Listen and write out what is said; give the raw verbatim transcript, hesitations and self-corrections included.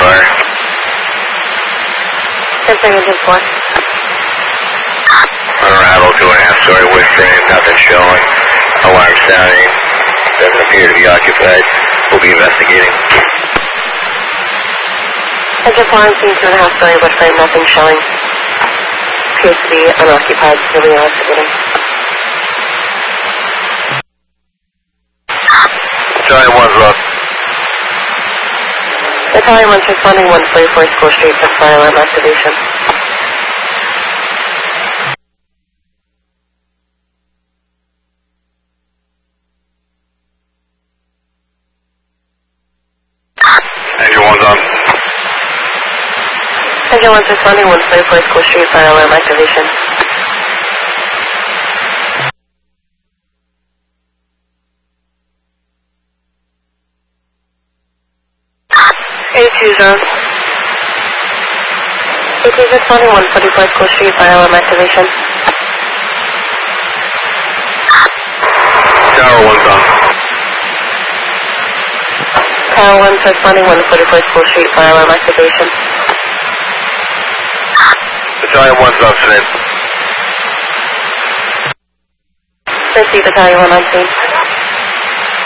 fire. ten seconds four. Unravel two and a half story wood frame, nothing showing. Alarm sounding. Doesn't appear to be occupied. We'll be investigating. Engine four on scene, two and a half story wood frame, nothing showing. Appears to be unoccupied. We'll be investigating. Battalion one's up. Battalion one's responding one forty-four School Street for fire alarm activation. Engine one's on. Engine one's responding one forty-four School Street fire alarm activation. eighty-two zone. eighty-two responding one forty-four School Street fire alarm activation. Tower one's on. Tower one responding one forty-four School Street fire alarm activation. Battalion one's up, Smith. Proceed, Battalion one on scene.